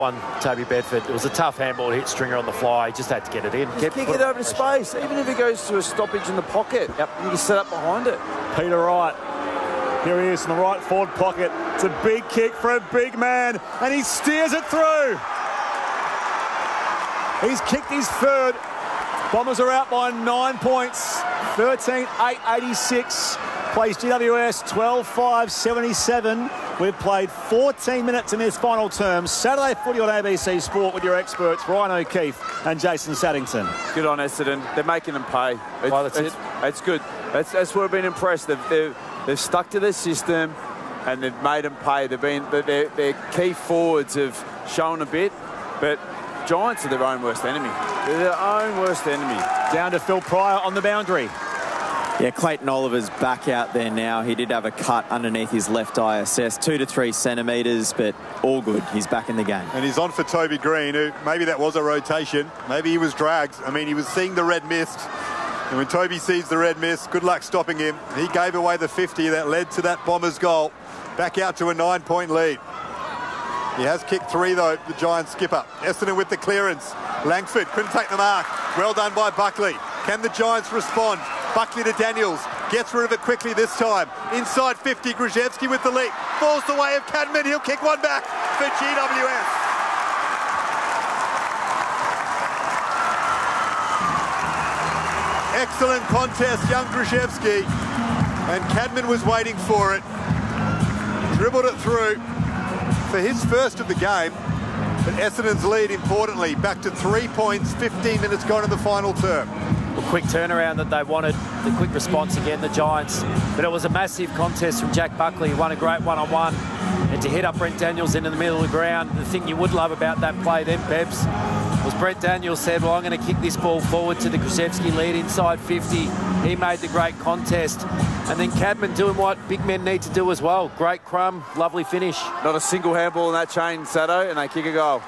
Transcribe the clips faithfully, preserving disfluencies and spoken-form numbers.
One, Toby Bedford. It was a tough handball to hit Stringer on the fly. He just had to get it in. Just Get, kick it over to space. Even if he goes to a stoppage in the pocket, yep. you can set up behind it. Peter Wright. Here he is in the right forward pocket. It's a big kick for a big man, and he steers it through. He's kicked his third. Bombers are out by nine points. thirteen eight eighty-six. Plays G W S twelve five seventy-seven. We've played fourteen minutes in this final term. Saturday footy on A B C Sport with your experts, Ryan O'Keefe and Jason Saddington. Good on Essendon. They're making them pay. It's, Well, that's it's, it. It's good. That's, that's where we've been impressed. They've, they've, they've stuck to their system and they've made them pay. They've been, their, their key forwards have shown a bit, but Giants are their own worst enemy. They're their own worst enemy. Down to Phil Pryor on the boundary. Yeah, Clayton Oliver's back out there now. He did have a cut underneath his left I S S, two to three centimetres, but all good. He's back in the game. And he's on for Toby Green, who maybe that was a rotation. Maybe he was dragged. I mean, he was seeing the red mist. And when Toby sees the red mist, good luck stopping him. He gave away the fifty that led to that Bombers goal. Back out to a nine-point lead. He has kicked three, though, the Giants skipper. Essendon with the clearance. Langford couldn't take the mark. Well done by Buckley. Can the Giants respond? Buckley to Daniels. Gets rid of it quickly this time. Inside fifty, Grzyzewski with the leap. Falls the way of Cadman. He'll kick one back for G W S. Excellent contest, young Grzyzewski. And Cadman was waiting for it. Dribbled it through for his first of the game. But Essendon's lead, importantly, back to three points, fifteen minutes gone in the final term. A quick turnaround that they wanted, the quick response again, the Giants. But it was a massive contest from Jack Buckley. He won a great one-on-one. And to hit up Brent Daniels into the middle of the ground, the thing you would love about that play then, Peps, was Brent Daniels said, well, I'm going to kick this ball forward to the Grzyzewski lead inside fifty. He made the great contest. And then Cadman doing what big men need to do as well. Great crumb, lovely finish. Not a single handball in that chain, Sado, and they kick a goal.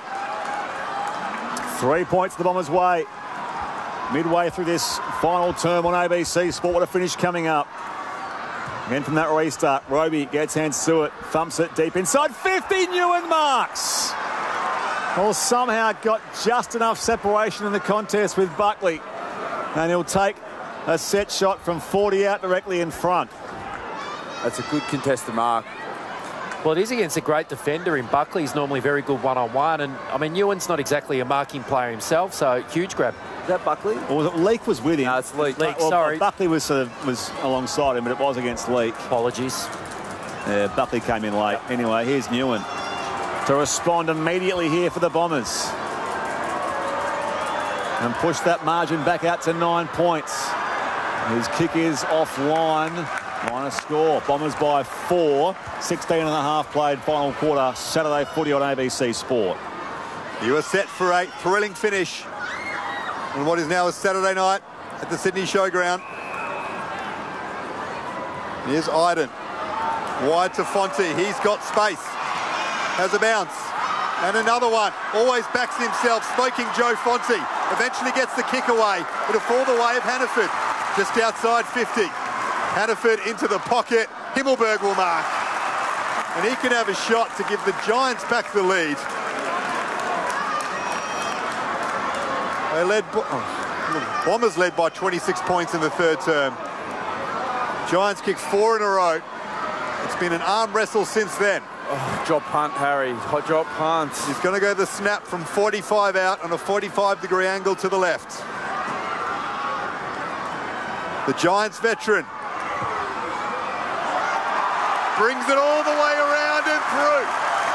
Three points the Bombers' way. Midway through this final term on A B C Sport. What a finish coming up. Again from that restart, Roby gets hands to it, thumps it deep inside fifty, Newen marks. Well, somehow got just enough separation in the contest with Buckley. And he'll take a set shot from forty out directly in front. That's a good contested mark. Well, it is against a great defender in Buckley. He's normally very good one-on-one. And, I mean, Newen's not exactly a marking player himself, so huge grab. Is that Buckley? Or was it Leake was with him? No, it's Leake. Leake, well, sorry. Buckley was sort of was alongside him, but it was against Leake. Apologies. Yeah, Buckley came in late. Anyway, here's Newen to respond immediately here for the Bombers. And push that margin back out to nine points. His kick is offline. Minus score. Bombers by four. sixteen and a half played final quarter. Saturday footy on A B C Sport. You are set for a thrilling finish on what is now a Saturday night at the Sydney Showground. Here's Iden. Wide to Fonte. He's got space. Has a bounce. And another one. Always backs himself. Smoking Joe Fonte. Eventually gets the kick away. It'll fall the way of Hannaford. Just outside fifty. Hannaford into the pocket. Himmelberg will mark. And he can have a shot to give the Giants back the lead. They led... Oh, Bombers led by twenty-six points in the third term. Giants kicked four in a row. It's been an arm wrestle since then. Oh, drop punt, Harry. Hot drop punt. He's going to go the snap from forty-five out on a forty-five degree angle to the left. The Giants veteran brings it all the way around and through.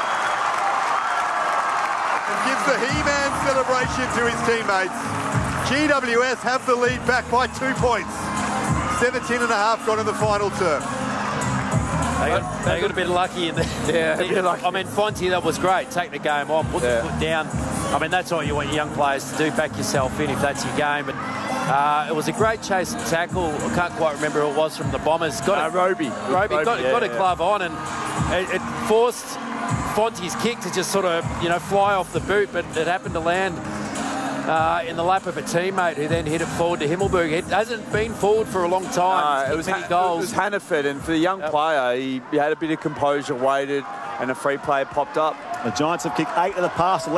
And gives the He-Man celebration to his teammates. G W S have the lead back by two points. seventeen and a half gone in the final term. They got, they got a bit lucky in the... Yeah, a bit lucky. I mean, Fonte, that was great. Take the game on, put yeah. the foot down. I mean, that's what you want your young players to do. Back yourself in if that's your game. But uh, it was a great chase and tackle. I can't quite remember who it was from the Bombers. Got uh, a, Roby. Roby, Roby got, yeah, got a yeah. glove on, and it, it forced Fonte's kick to just sort of, you know, fly off the boot, but it happened to land Uh, in the lap of a teammate who then hit it forward to Himmelberg. It hasn't been forward for a long time. Uh, it, was many ha goals. it was Hannaford, and for the young Yep. player, he, he had a bit of composure, waited, and a free play popped up. The Giants have kicked eight of the past